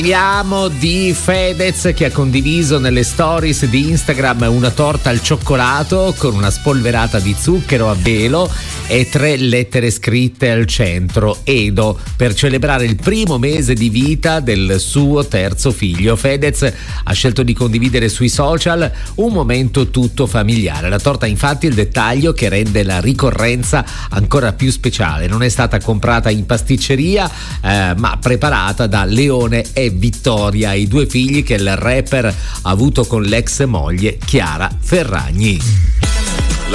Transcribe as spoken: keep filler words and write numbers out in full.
Parliamo di Fedez, che ha condiviso nelle stories di Instagram una torta al cioccolato con una spolverata di zucchero a velo e tre lettere scritte al centro: Edo, per celebrare il primo mese di vita del suo terzo figlio. Fedez ha scelto di condividere sui social un momento tutto familiare. La torta, infatti, il dettaglio che rende la ricorrenza ancora più speciale. Non è stata comprata in pasticceria, eh, ma preparata da Leone e Vittoria, i due figli che il rapper ha avuto con l'ex moglie Chiara Ferragni.